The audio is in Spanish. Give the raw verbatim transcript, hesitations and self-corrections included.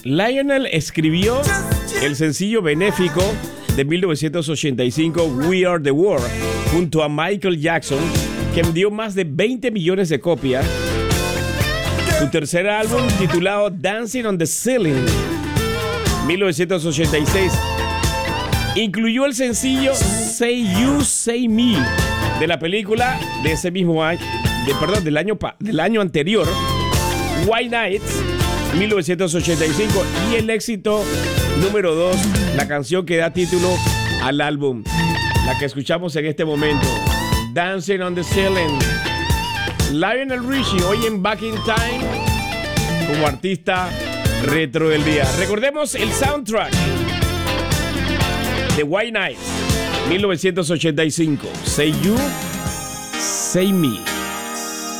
Lionel escribió el sencillo benéfico de mil novecientos ochenta y cinco, We Are the World, junto a Michael Jackson, que vendió más de veinte millones de copias. Su tercer álbum, titulado Dancing on the Ceiling, mil novecientos ochenta y seis, incluyó el sencillo Say You, Say Me, de la película de ese mismo año, de, perdón, del año, del año anterior, White Nights, mil novecientos ochenta y cinco, y el éxito número dos, la canción que da título al álbum, la que escuchamos en este momento, Dancing on the Ceiling. Lionel Richie, hoy en Back in Time, como artista retro del día. Recordemos el soundtrack de White Nights, mil novecientos ochenta y cinco, Say You, Say Me.